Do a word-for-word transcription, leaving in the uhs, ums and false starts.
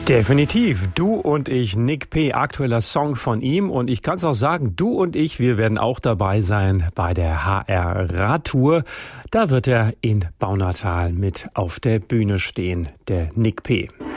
Definitiv. Du und ich, Nick P., aktueller Song von ihm. Und ich kann es auch sagen, du und ich, wir werden auch dabei sein bei der H R Radtour. Da wird er in Baunatal mit auf der Bühne stehen, der Nick P.